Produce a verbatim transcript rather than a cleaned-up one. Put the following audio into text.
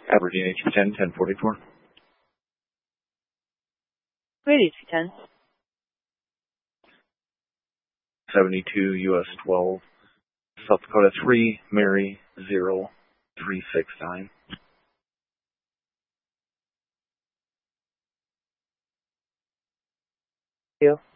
Aberdeen H P ten, ten forty-four. Great, H P ten. seventy-two U S twelve, South Dakota three, Mary zero three six nine. You.